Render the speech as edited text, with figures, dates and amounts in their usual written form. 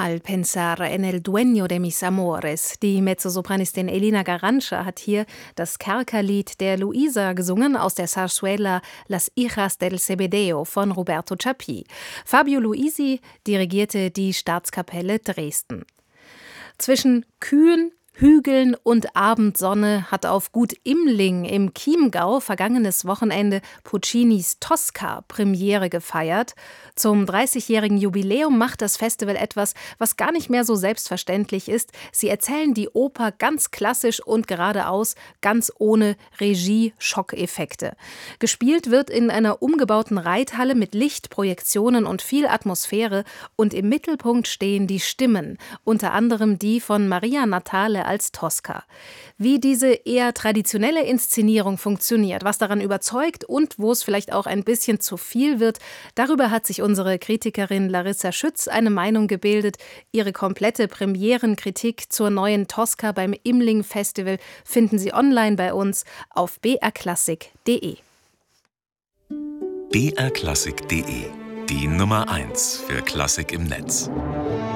Al pensar en el dueño de mis amores. Die Mezzosopranistin Elena Garancha hat hier das Kerkerlied der Luisa gesungen aus der Zarzuela Las Hijas del Cebedeo von Roberto Chapí. Fabio Luisi dirigierte die Staatskapelle Dresden. Zwischen Kühen, Hügeln und Abendsonne hat auf Gut Immling im Chiemgau vergangenes Wochenende Puccinis Tosca Premiere gefeiert. Zum 30-jährigen Jubiläum macht das Festival etwas, was gar nicht mehr so selbstverständlich ist. Sie erzählen die Oper ganz klassisch und geradeaus, ganz ohne Regie-Schockeffekte. Gespielt wird in einer umgebauten Reithalle mit Licht, Projektionen und viel Atmosphäre. Und im Mittelpunkt stehen die Stimmen, unter anderem die von Maria Natale als Tosca. Wie diese eher traditionelle Inszenierung funktioniert, was daran überzeugt und wo es vielleicht auch ein bisschen zu viel wird, darüber hat sich unsere Kritikerin Larissa Schütz eine Meinung gebildet. Ihre komplette Premierenkritik zur neuen Tosca beim Immling Festival finden Sie online bei uns auf brklassik.de. brklassik.de, die Nummer 1 für Klassik im Netz.